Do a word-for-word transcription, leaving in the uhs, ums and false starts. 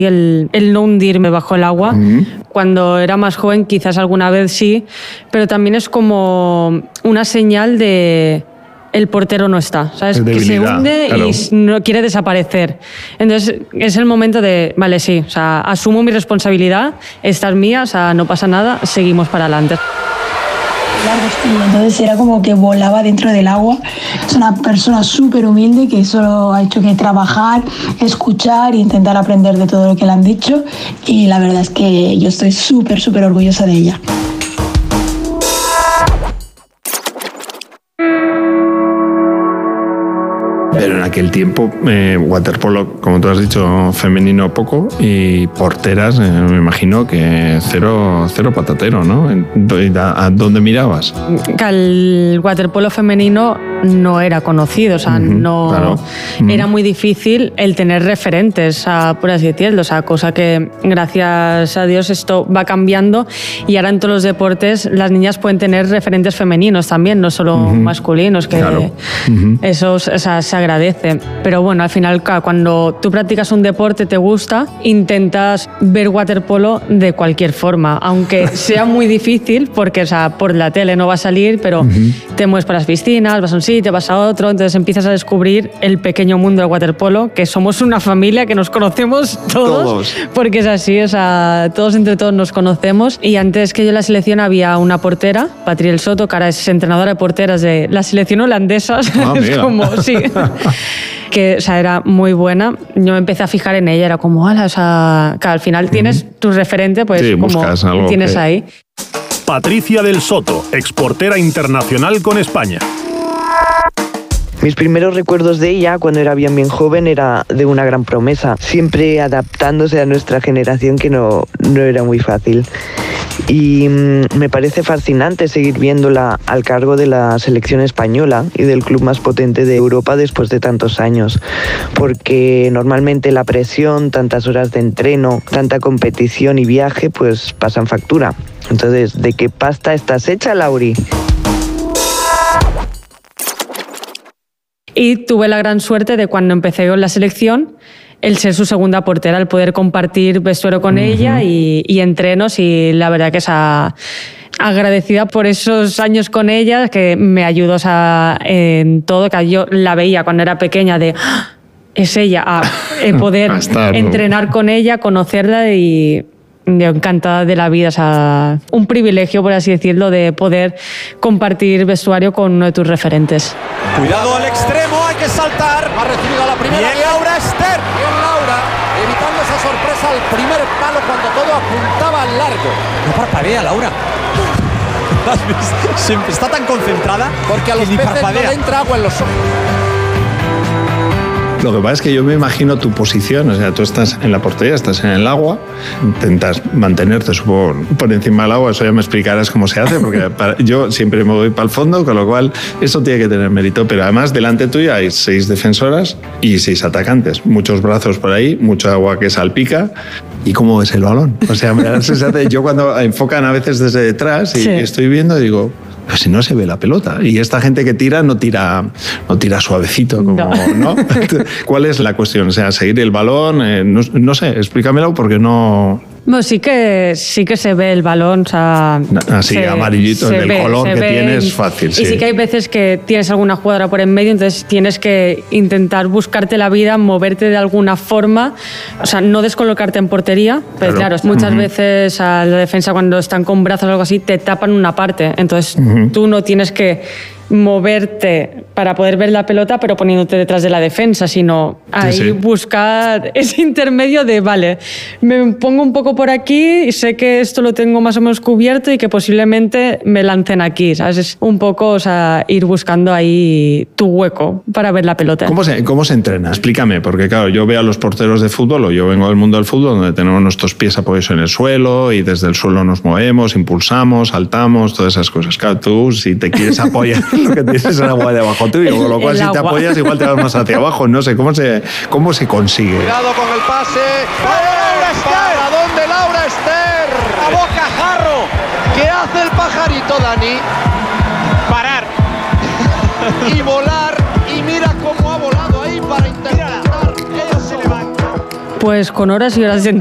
y el, el no hundirme bajo el agua. Uh-huh. Cuando era más joven quizás alguna vez sí, pero también es como una señal de el portero no está, ¿sabes? Que se hunde, claro, y no quiere desaparecer. Entonces es el momento de, vale, sí, o sea, asumo mi responsabilidad, esta es mía, o sea, no pasa nada, seguimos para adelante. Entonces era como que volaba dentro del agua. Es una persona súper humilde que solo ha hecho que trabajar, escuchar e intentar aprender de todo lo que le han dicho, y la verdad es que yo estoy súper, súper orgullosa de ella. Pero en aquel tiempo, eh, waterpolo, como tú has dicho, femenino poco, y porteras, eh, me imagino que cero, cero patatero, ¿no? ¿A, a dónde mirabas? El waterpolo femenino no era conocido, o sea, uh-huh, no claro. uh-huh. Era muy difícil el tener referentes, o sea, por así decirlo, o sea, cosa que gracias a Dios esto va cambiando, y ahora en todos los deportes las niñas pueden tener referentes femeninos también, no solo uh-huh. masculinos, que claro. uh-huh. eso, o sea, se agradece. Pero bueno, al final cuando tú practicas un deporte, te gusta, intentas ver waterpolo de cualquier forma, aunque sea muy difícil, porque o sea, por la tele no va a salir, pero uh-huh. te mueves por las piscinas, vas a un sitio, vas a otro, entonces empiezas a descubrir el pequeño mundo del waterpolo, que somos una familia, que nos conocemos todos, todos. Porque es así, o sea, todos entre todos nos conocemos. Y antes que yo en la selección había una portera, Patriel Soto, que ahora es entrenadora de porteras de la selección holandesa. Ah, es como, sí. Que, o sea, era muy buena. Yo me empecé a fijar en ella, era como, ala, o sea, que al final tienes uh-huh. tu referente, pues sí, como algo tienes que... ahí. Patricia del Soto, exportera internacional con España. Mis primeros recuerdos de ella, cuando era bien bien joven, era de una gran promesa, siempre adaptándose a nuestra generación, que no, no era muy fácil. Y mmm, me parece fascinante seguir viéndola al cargo de la selección española y del club más potente de Europa después de tantos años, porque normalmente la presión, tantas horas de entreno, tanta competición y viaje, pues pasan factura. Entonces, ¿de qué pasta estás hecha, Lauri? Y tuve la gran suerte de, cuando empecé con la selección, el ser su segunda portera, el poder compartir vestuario con uh-huh. ella y, y entrenos, y la verdad que es a, agradecida por esos años con ella, que me ayudó, o sea, en todo, que yo la veía cuando era pequeña de... ¡Ah! Es ella, a eh, poder entrenar con ella, conocerla, y... yo encantada de la vida, o sea, un privilegio, por así decirlo, de poder compartir vestuario con uno de tus referentes. Cuidado al extremo, hay que saltar. Ha recibido la primera. Bien, Laura Ester. Bien, Laura, evitando esa sorpresa al primer palo cuando todo apuntaba al largo. No parpadea, Laura. ¿Has visto? Siempre está tan concentrada porque a los peces no le entra agua en los ojos. Lo que pasa es que yo me imagino tu posición, o sea, tú estás en la portería, estás en el agua, intentas mantenerte, supongo, por encima del agua, eso ya me explicarás cómo se hace, porque para, yo siempre me voy para el fondo, con lo cual eso tiene que tener mérito, pero además delante tuya hay seis defensoras y seis atacantes, muchos brazos por ahí, mucha agua que salpica. ¿Y cómo ves el balón? O sea, me da la sensación, yo cuando enfocan a veces desde detrás y sí. estoy viendo, digo... Pero si no se ve la pelota. Y esta gente que tira no tira, no tira suavecito, como, no. ¿no? ¿Cuál es la cuestión? O sea, seguir el balón, eh, no, no sé, explícamelo porque no... Bueno, sí que, sí que se ve el balón, o sea... Así, se, amarillito, se el ve, color que ve, tiene es fácil, y sí. Y sí que hay veces que tienes alguna jugadora por en medio, entonces tienes que intentar buscarte la vida, moverte de alguna forma, o sea, no descolocarte en portería, pero claro, claro muchas uh-huh. veces a la defensa, cuando están con brazos o algo así, te tapan una parte, entonces uh-huh. tú no tienes que moverte para poder ver la pelota, pero poniéndote detrás de la defensa, sino ahí sí, sí. buscar ese intermedio de, vale, me pongo un poco por aquí y sé que esto lo tengo más o menos cubierto y que posiblemente me lancen aquí, ¿sabes? Es un poco, o sea, ir buscando ahí tu hueco para ver la pelota. ¿Cómo se, cómo se entrena? Explícame, porque claro, yo veo a los porteros de fútbol, o yo vengo del mundo del fútbol, donde tenemos nuestros pies apoyados en el suelo y desde el suelo nos movemos, impulsamos, saltamos, todas esas cosas. Claro, tú, si te quieres apoyar, lo que tienes es el agua debajo tuyo, con lo cual si agua. te apoyas igual te vas más hacia abajo, no sé, ¿cómo se, cómo se consigue? Cuidado con el pase. ¡Laura Ester! ¿A dónde Laura Ester? A bocajarro. ¿Qué hace el pajarito, Dani? Parar. Y volar, y mira cómo ha volado ahí para intentar. Ella se levanta. Pues con horas y horas de